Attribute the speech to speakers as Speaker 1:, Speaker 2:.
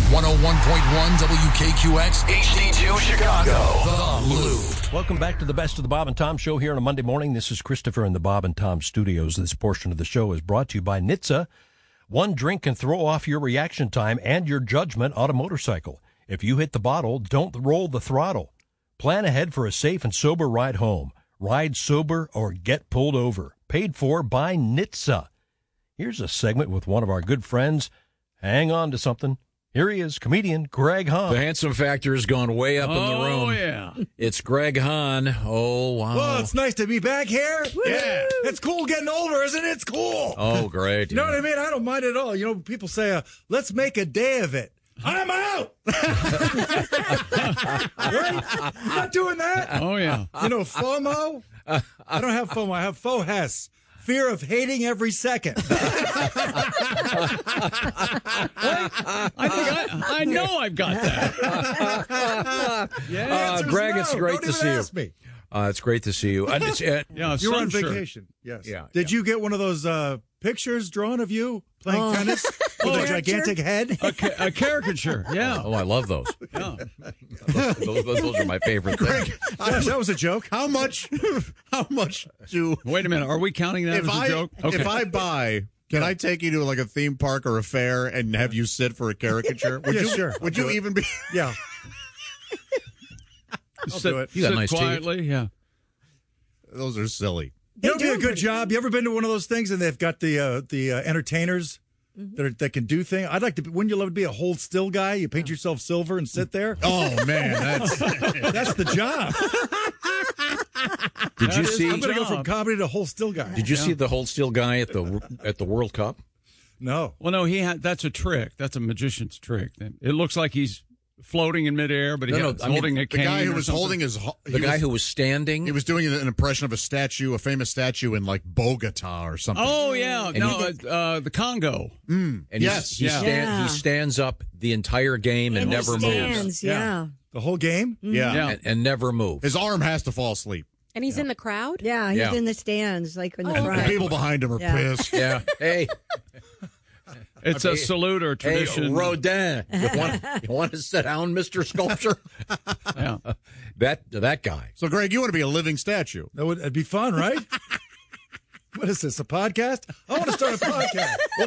Speaker 1: 101.1 WKQX HD2 Chicago. The Loop.
Speaker 2: Welcome back to the Best of the Bob and Tom Show here on a Monday morning. This is Christopher in the Bob and Tom Studios. This portion of the show is brought to you by NHTSA. One drink can throw off your reaction time and your judgment on a motorcycle. If you hit the bottle, don't roll the throttle. Plan ahead for a safe and sober ride home. Ride sober or get pulled over. Paid for by NHTSA. Here's a segment with one of our good friends. Hang on to something. Here he is, comedian Greg Hahn.
Speaker 3: The handsome factor has gone way up in the room.
Speaker 4: Oh, yeah.
Speaker 3: It's Greg Hahn. Oh, wow.
Speaker 5: Well, it's nice to be back here.
Speaker 4: Yeah.
Speaker 5: It's cool getting older, isn't it? It's cool.
Speaker 3: Oh, great.
Speaker 5: You know what I mean? I don't mind at all. You know, people say, let's make a day of it. I'm out. Right? I'm not doing that.
Speaker 4: Oh, yeah.
Speaker 5: You know, FOMO? I don't have FOMO. I have FOHES. Fear of hating every second.
Speaker 4: I know I've got that.
Speaker 5: Yeah,
Speaker 3: Greg,
Speaker 5: no.
Speaker 3: it's great
Speaker 5: Don't
Speaker 3: to
Speaker 5: even
Speaker 3: see you.
Speaker 5: ask me.
Speaker 3: It's great to see you.
Speaker 4: Yeah,
Speaker 5: You were on
Speaker 4: sun shirt.
Speaker 5: vacation. Yes.
Speaker 3: Yeah,
Speaker 5: Did you get one of those pictures drawn of you playing tennis with a gigantic head?
Speaker 4: A caricature. Yeah.
Speaker 3: Oh, I love those.
Speaker 4: Yeah.
Speaker 3: Those are my favorite things.
Speaker 5: Gosh, that was a joke.
Speaker 6: How much do
Speaker 4: Wait a minute. Are we counting that as a joke? Okay.
Speaker 6: if I buy? Can I take you to like a theme park or a fair and have you sit for a caricature? Would
Speaker 5: Yeah,
Speaker 6: you,
Speaker 5: sure.
Speaker 6: Would
Speaker 5: I'll
Speaker 6: you
Speaker 5: do it.
Speaker 6: even be?
Speaker 5: Yeah.
Speaker 4: sit,
Speaker 5: do it.
Speaker 3: You got
Speaker 4: sit
Speaker 3: nice teeth.
Speaker 4: quietly. Yeah.
Speaker 6: Those are silly.
Speaker 5: You know, it'd be a good job. You ever been to one of those things and they've got the entertainers that can do things? I'd like to. Wouldn't you love to be a hold still guy? You paint yourself silver and sit there.
Speaker 6: Oh man,
Speaker 5: That's the job.
Speaker 3: Did you see?
Speaker 5: I'm going to go from comedy to hold still guy.
Speaker 3: Did you see the hold still guy at the World Cup?
Speaker 5: No.
Speaker 4: Well, no, that's a trick. That's a magician's trick. It looks like he's floating in midair, but he's holding a
Speaker 6: the
Speaker 4: cane.
Speaker 6: guy who
Speaker 4: or
Speaker 6: was
Speaker 4: something.
Speaker 6: holding his
Speaker 3: The guy who was standing.
Speaker 6: he was doing an impression of a statue, a famous statue in like Bogota or something.
Speaker 4: Oh yeah, the Congo.
Speaker 3: And
Speaker 6: Yes.
Speaker 3: he stands up the entire game and never moves.
Speaker 7: Stands, yeah.
Speaker 5: The whole game?
Speaker 6: yeah.
Speaker 4: Yeah.
Speaker 3: And never moves.
Speaker 6: His arm has to fall asleep.
Speaker 7: And he's in the crowd?
Speaker 8: Yeah, he's
Speaker 3: Yeah.
Speaker 8: in the stands, like in the
Speaker 6: And the
Speaker 8: front.
Speaker 6: people behind him are pissed.
Speaker 3: Yeah. Hey,
Speaker 4: It's a salute or tradition.
Speaker 3: Rodin. You want to sit down, Mr. Sculpture?
Speaker 4: Yeah.
Speaker 3: That guy.
Speaker 6: So, Greg, you want to be a living statue?
Speaker 5: That'd be fun, right? What is this, a podcast? I want to start a podcast.